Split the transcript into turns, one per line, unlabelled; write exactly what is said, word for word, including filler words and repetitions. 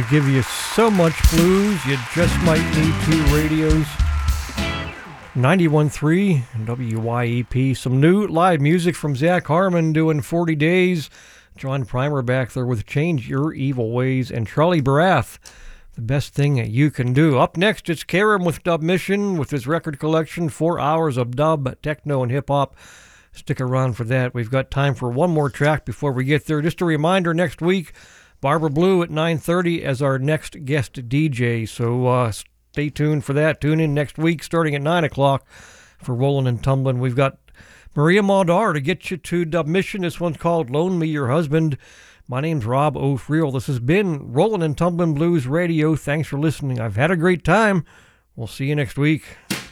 give you so much blues, you just might need two radios. ninety-one point three W Y E P. Some new live music from Zach Harmon doing forty days. John Primer back there with Change Your Evil Ways. And Charlie Barath, The Best Thing That You Can Do. Up next, it's Karam with Dub Mission with his record collection, four hours of dub, techno, and hip-hop. Stick around for that. We've got time for one more track before we get there. Just a reminder, next week, Barbara Blue at nine thirty as our next guest D J. So uh, stay tuned for that. Tune in next week starting at nine o'clock for Rollin' and Tumblin'. We've got Maria Maldar to get you to Dub Mission. This one's called Loan Me Your Husband. My name's Rob O'Friel. This has been Rollin' and Tumblin' Blues Radio. Thanks for listening. I've had a great time. We'll see you next week.